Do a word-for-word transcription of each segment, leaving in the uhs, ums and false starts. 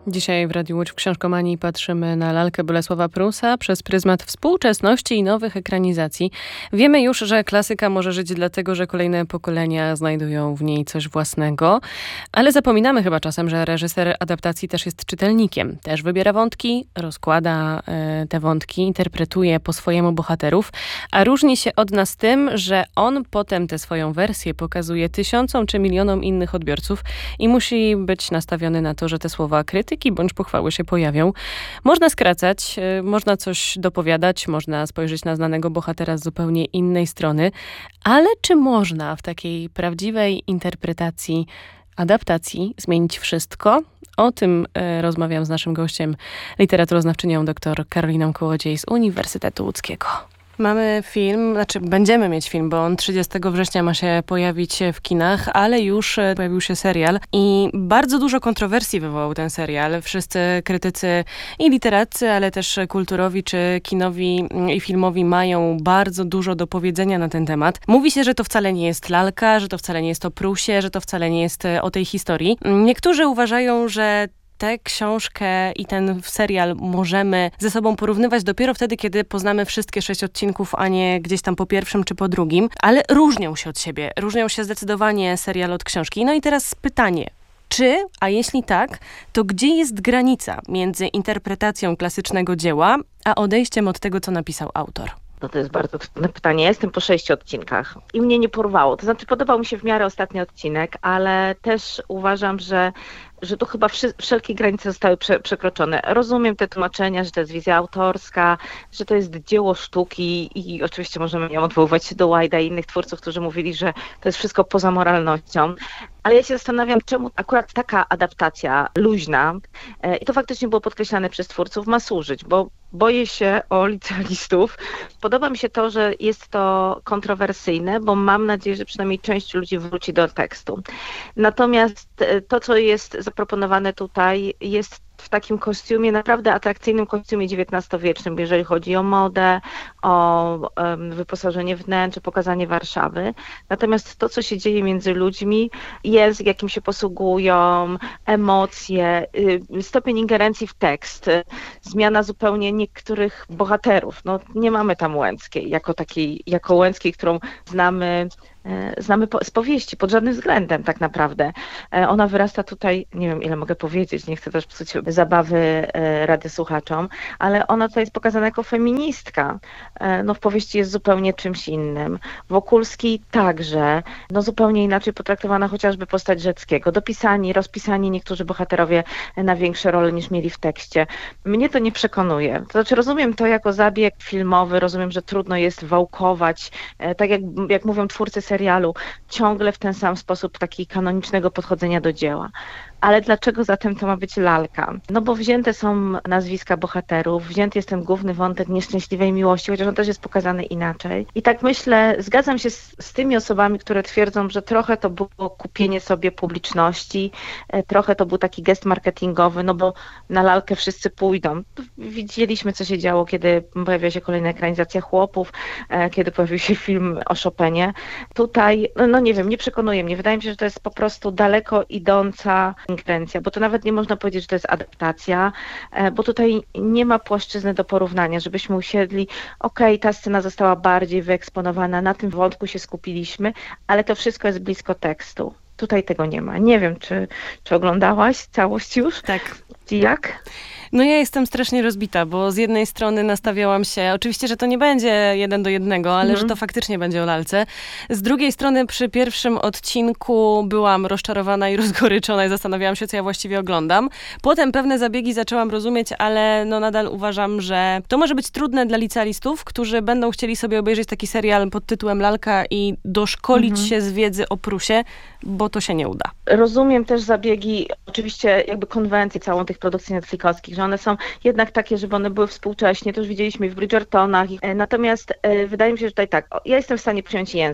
Dzisiaj w Radiu Łódź w Książkomanii patrzymy na lalkę Bolesława Prusa przez pryzmat współczesności i nowych ekranizacji. Wiemy już, że klasyka może żyć dlatego, że kolejne pokolenia znajdują w niej coś własnego, ale zapominamy chyba czasem, że reżyser adaptacji też jest czytelnikiem. Też wybiera wątki, rozkłada y, te wątki, interpretuje po swojemu bohaterów, a różni się od nas tym, że on potem tę swoją wersję pokazuje tysiącom czy milionom innych odbiorców i musi być nastawiony na to, że te słowa krytyki bądź pochwały się pojawią. Można skracać, y, można coś dopowiadać, można spojrzeć na znanego bohatera z zupełnie innej strony, ale czy można w takiej prawdziwej interpretacji, adaptacji zmienić wszystko? O tym y, rozmawiam z naszym gościem, literaturoznawczynią dr Karoliną Kołodziej z Uniwersytetu Łódzkiego. Mamy film, znaczy będziemy mieć film, bo on trzydziestego września ma się pojawić w kinach, ale już pojawił się serial i bardzo dużo kontrowersji wywołał ten serial. Wszyscy krytycy i literaccy, ale też kulturowi czy kinowi i filmowi mają bardzo dużo do powiedzenia na ten temat. Mówi się, że to wcale nie jest lalka, że to wcale nie jest o Prusie, że to wcale nie jest o tej historii. Niektórzy uważają, że tę książkę i ten serial możemy ze sobą porównywać dopiero wtedy, kiedy poznamy wszystkie sześć odcinków, a nie gdzieś tam po pierwszym czy po drugim, ale różnią się od siebie. Różnią się zdecydowanie serial od książki. No i teraz pytanie. Czy, a jeśli tak, to gdzie jest granica między interpretacją klasycznego dzieła, a odejściem od tego, co napisał autor? No to jest bardzo trudne pytanie. Ja jestem po sześciu odcinkach i mnie nie porwało. To znaczy podobał mi się w miarę ostatni odcinek, ale też uważam, że że tu chyba wszy- wszelkie granice zostały prze- przekroczone. Rozumiem te tłumaczenia, że to jest wizja autorska, że to jest dzieło sztuki i oczywiście możemy nie odwoływać się do Wilda i innych twórców, którzy mówili, że to jest wszystko poza moralnością. Ale ja się zastanawiam, czemu akurat taka adaptacja luźna, e, i to faktycznie było podkreślane przez twórców, ma służyć, bo boję się o licealistów. Podoba mi się to, że jest to kontrowersyjne, bo mam nadzieję, że przynajmniej część ludzi wróci do tekstu. Natomiast e, to, co jest zaproponowane tutaj, jest w takim kostiumie, naprawdę atrakcyjnym kostiumie dziewiętnastowiecznym, jeżeli chodzi o modę, o um, wyposażenie wnętrz, pokazanie Warszawy. Natomiast to, co się dzieje między ludźmi, język, jakim się posługują, emocje, y, stopień ingerencji w tekst, y, zmiana zupełnie niektórych bohaterów. No, nie mamy tam Łęckiej, jako takiej, jako Łęckiej, którą znamy Znamy po, z powieści, pod żadnym względem tak naprawdę. Ona wyrasta tutaj, nie wiem ile mogę powiedzieć, nie chcę też psuć zabawy radiosłuchaczom, ale ona tutaj jest pokazana jako feministka. No w powieści jest zupełnie czymś innym. Wokulski także, no zupełnie inaczej potraktowana chociażby postać Rzeckiego. Dopisani, rozpisani niektórzy bohaterowie na większe role niż mieli w tekście. Mnie to nie przekonuje. To znaczy rozumiem to jako zabieg filmowy, rozumiem, że trudno jest wałkować, tak jak, jak mówią twórcy serialu, ciągle w ten sam sposób taki kanonicznego podchodzenia do dzieła. Ale dlaczego zatem to ma być lalka? No bo wzięte są nazwiska bohaterów, wzięty jest ten główny wątek nieszczęśliwej miłości, chociaż on też jest pokazany inaczej. I tak myślę, zgadzam się z, z tymi osobami, które twierdzą, że trochę to było kupienie sobie publiczności, trochę to był taki gest marketingowy, no bo na lalkę wszyscy pójdą. Widzieliśmy, co się działo, kiedy pojawiła się kolejna ekranizacja Chłopów, kiedy pojawił się film o Chopinie. Tutaj, no nie wiem, nie przekonuje mnie. Wydaje mi się, że to jest po prostu daleko idąca ingerencja, bo to nawet nie można powiedzieć, że to jest adaptacja, bo tutaj nie ma płaszczyzny do porównania, żebyśmy usiedli, okej, okay, ta scena została bardziej wyeksponowana, na tym wątku się skupiliśmy, ale to wszystko jest blisko tekstu. Tutaj tego nie ma. Nie wiem, czy, czy oglądałaś całość już? Tak. I jak? No ja jestem strasznie rozbita, bo z jednej strony nastawiałam się, oczywiście, że to nie będzie jeden do jednego, ale mm. że to faktycznie będzie o lalce. Z drugiej strony przy pierwszym odcinku byłam rozczarowana i rozgoryczona i zastanawiałam się, co ja właściwie oglądam. Potem pewne zabiegi zaczęłam rozumieć, ale no nadal uważam, że to może być trudne dla licealistów, którzy będą chcieli sobie obejrzeć taki serial pod tytułem Lalka i doszkolić mm-hmm. się z wiedzy o Prusie, bo to się nie uda. Rozumiem też zabiegi, oczywiście jakby konwencję całą tych produkcji netflixowskich, że one są jednak takie, żeby one były współcześnie, to już widzieliśmy w Bridgertonach. Natomiast e, wydaje mi się, że tutaj tak, ja jestem w stanie przyjąć język.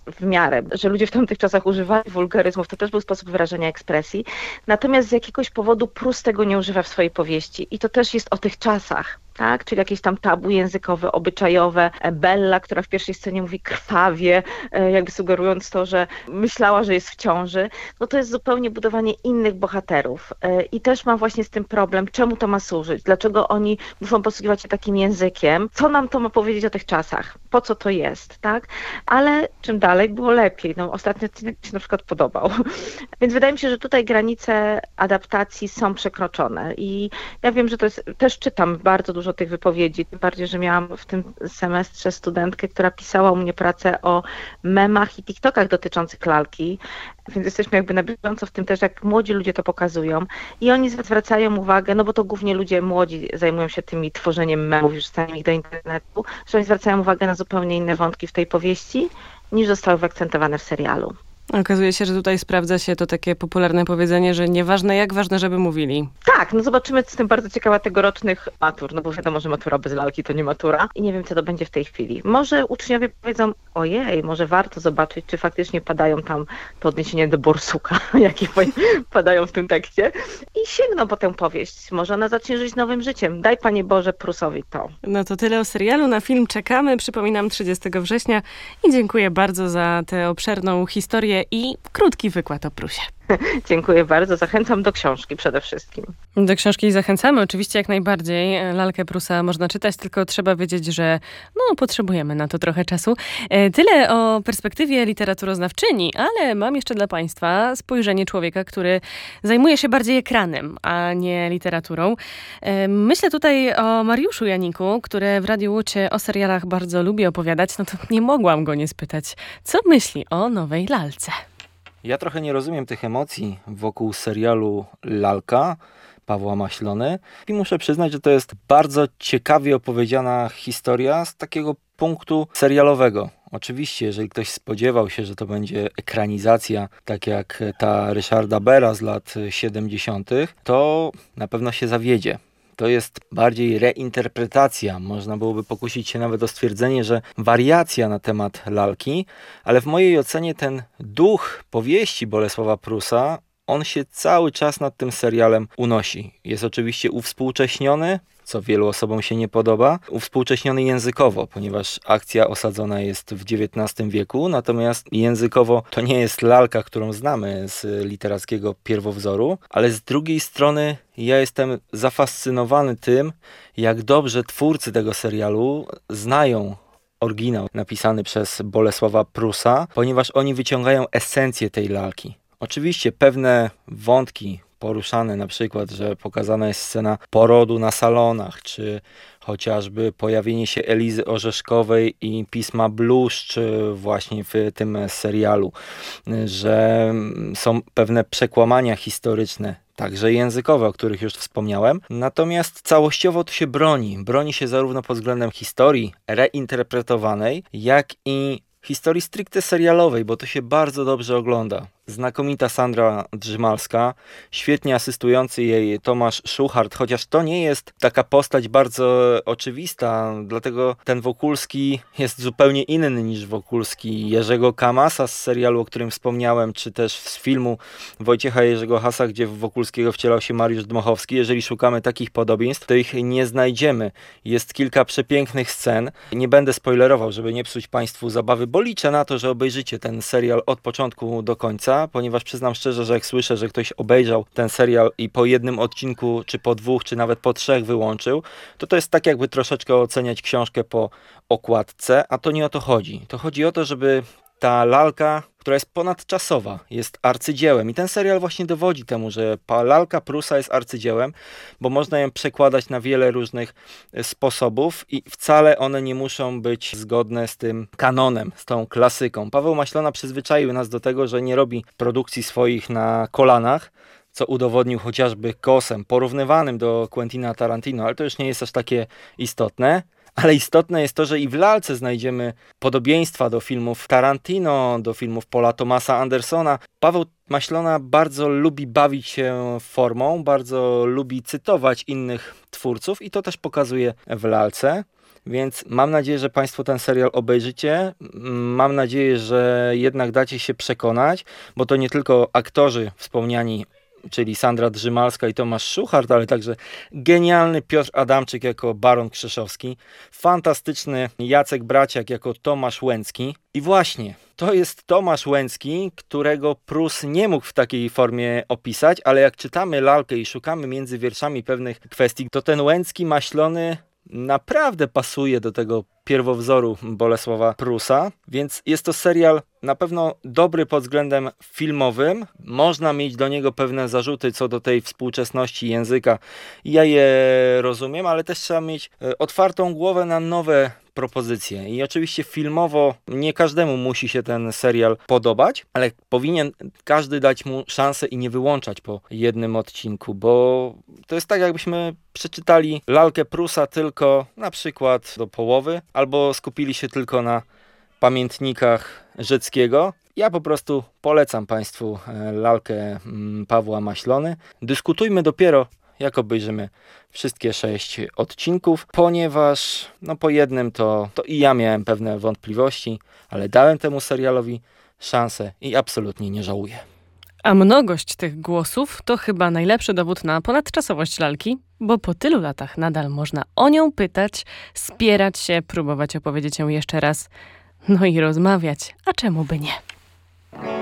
w miarę, że ludzie w tamtych czasach używali wulgaryzmów, to też był sposób wyrażenia ekspresji. Natomiast z jakiegoś powodu Prus tego nie używa w swojej powieści. I to też jest o tych czasach. Tak, czyli jakieś tam tabu językowe, obyczajowe. Bella, która w pierwszej scenie mówi krwawie, jakby sugerując to, że myślała, że jest w ciąży. No to jest zupełnie budowanie innych bohaterów. I też mam właśnie z tym problem, czemu to ma służyć? Dlaczego oni muszą posługiwać się takim językiem? Co nam to ma powiedzieć o tych czasach? Po co to jest, tak? Ale czym dalej było lepiej. No, ostatni odcinek mi się na przykład podobał. Więc wydaje mi się, że tutaj granice adaptacji są przekroczone. I ja wiem, że to jest, też czytam bardzo dużo tych wypowiedzi, tym bardziej, że miałam w tym semestrze studentkę, która pisała u mnie pracę o memach i TikTokach dotyczących lalki, więc jesteśmy jakby na bieżąco w tym też, jak młodzi ludzie to pokazują i oni zwracają uwagę, no bo to głównie ludzie młodzi zajmują się tymi tworzeniem memów, już wrzucaniem ich do internetu, że oni zwracają uwagę na zupełnie inne wątki w tej powieści, niż zostały wyakcentowane w serialu. Okazuje się, że tutaj sprawdza się to takie popularne powiedzenie, że nieważne jak, ważne, żeby mówili. Tak, no zobaczymy, jestem bardzo ciekawa tegorocznych matur, no bo wiadomo, że matura bez lalki to nie matura i nie wiem, co to będzie w tej chwili. Może uczniowie powiedzą, ojej, może warto zobaczyć, czy faktycznie padają tam te odniesienia do borsuka, jakie padają w tym tekście i sięgną po tę powieść. Może ona zacznie żyć nowym życiem. Daj, Panie Boże, Prusowi to. No to tyle o serialu. Na film czekamy, przypominam, trzydziestego września i dziękuję bardzo za tę obszerną historię i krótki wykład o Prusie. Dziękuję bardzo. Zachęcam do książki przede wszystkim. Do książki zachęcamy, oczywiście jak najbardziej. Lalkę Prusa można czytać, tylko trzeba wiedzieć, że no, potrzebujemy na to trochę czasu. Tyle o perspektywie literaturoznawczyni, ale mam jeszcze dla Państwa spojrzenie człowieka, który zajmuje się bardziej ekranem, a nie literaturą. Myślę tutaj o Mariuszu Janiku, który w Radiu Łódź o serialach bardzo lubi opowiadać. No to nie mogłam go nie spytać, co myśli o nowej lalce. Ja trochę nie rozumiem tych emocji wokół serialu Lalka Pawła Maślony i muszę przyznać, że to jest bardzo ciekawie opowiedziana historia z takiego punktu serialowego. Oczywiście, jeżeli ktoś spodziewał się, że to będzie ekranizacja, tak jak ta Ryszarda Bera z lat siedemdziesiątych, to na pewno się zawiedzie. To jest bardziej reinterpretacja. Można byłoby pokusić się nawet o stwierdzenie, że wariacja na temat lalki, ale w mojej ocenie ten duch powieści Bolesława Prusa, on się cały czas nad tym serialem unosi. Jest oczywiście uwspółcześniony, co wielu osobom się nie podoba, uwspółcześniony językowo, ponieważ akcja osadzona jest w dziewiętnastym wieku, natomiast językowo to nie jest lalka, którą znamy z literackiego pierwowzoru, ale z drugiej strony ja jestem zafascynowany tym, jak dobrze twórcy tego serialu znają oryginał napisany przez Bolesława Prusa, ponieważ oni wyciągają esencję tej lalki. Oczywiście pewne wątki poruszane, na przykład, że pokazana jest scena porodu na salonach, czy chociażby pojawienie się Elizy Orzeszkowej i pisma Bluszcz właśnie w tym serialu, że są pewne przekłamania historyczne, także językowe, o których już wspomniałem. Natomiast całościowo to się broni. Broni się zarówno pod względem historii reinterpretowanej, jak i historii stricte serialowej, bo to się bardzo dobrze ogląda. Znakomita Sandra Drzymalska, świetnie asystujący jej Tomasz Szuchart, chociaż to nie jest taka postać bardzo oczywista, dlatego ten Wokulski jest zupełnie inny niż Wokulski Jerzego Kamasa z serialu, o którym wspomniałem, czy też z filmu Wojciecha Jerzego Hasa, gdzie w Wokulskiego wcielał się Mariusz Dmochowski. Jeżeli szukamy takich podobieństw, to ich nie znajdziemy. Jest kilka przepięknych scen. Nie będę spoilerował, żeby nie psuć Państwu zabawy, bo liczę na to, że obejrzycie ten serial od początku do końca, ponieważ przyznam szczerze, że jak słyszę, że ktoś obejrzał ten serial i po jednym odcinku, czy po dwóch, czy nawet po trzech wyłączył, to to jest tak jakby troszeczkę oceniać książkę po okładce, a to nie o to chodzi. To chodzi o to, żeby ta lalka, która jest ponadczasowa, jest arcydziełem. I ten serial właśnie dowodzi temu, że lalka Prusa jest arcydziełem, bo można ją przekładać na wiele różnych sposobów i wcale one nie muszą być zgodne z tym kanonem, z tą klasyką. Paweł Maślona przyzwyczaił nas do tego, że nie robi produkcji swoich na kolanach, co udowodnił chociażby Kosem, porównywanym do Quentina Tarantino, ale to już nie jest aż takie istotne. Ale istotne jest to, że i w lalce znajdziemy podobieństwa do filmów Tarantino, do filmów Paula Thomasa Andersona. Paweł Maślona bardzo lubi bawić się formą, bardzo lubi cytować innych twórców i to też pokazuje w lalce. Więc mam nadzieję, że Państwo ten serial obejrzycie. Mam nadzieję, że jednak dacie się przekonać, bo to nie tylko aktorzy wspomniani, czyli Sandra Drzymalska i Tomasz Szuchart, ale także genialny Piotr Adamczyk jako Baron Krzeszowski, fantastyczny Jacek Braciak jako Tomasz Łęcki. I właśnie, to jest Tomasz Łęcki, którego Prus nie mógł w takiej formie opisać, ale jak czytamy lalkę i szukamy między wierszami pewnych kwestii, to ten Łęcki maślony naprawdę pasuje do tego pierwowzoru Bolesława Prusa, więc jest to serial na pewno dobry pod względem filmowym. Można mieć do niego pewne zarzuty co do tej współczesności języka. Ja je rozumiem, ale też trzeba mieć otwartą głowę na nowe propozycje. I oczywiście filmowo nie każdemu musi się ten serial podobać, ale powinien każdy dać mu szansę i nie wyłączać po jednym odcinku, bo to jest tak, jakbyśmy przeczytali lalkę Prusa tylko na przykład do połowy, albo skupili się tylko na pamiętnikach Rzeckiego. Ja po prostu polecam Państwu lalkę Pawła Maślony. Dyskutujmy dopiero, jak obejrzymy wszystkie sześć odcinków, ponieważ no po jednym to, to i ja miałem pewne wątpliwości, ale dałem temu serialowi szansę i absolutnie nie żałuję. A mnogość tych głosów to chyba najlepszy dowód na ponadczasowość lalki, bo po tylu latach nadal można o nią pytać, spierać się, próbować opowiedzieć ją jeszcze raz, no i rozmawiać, a czemu by nie?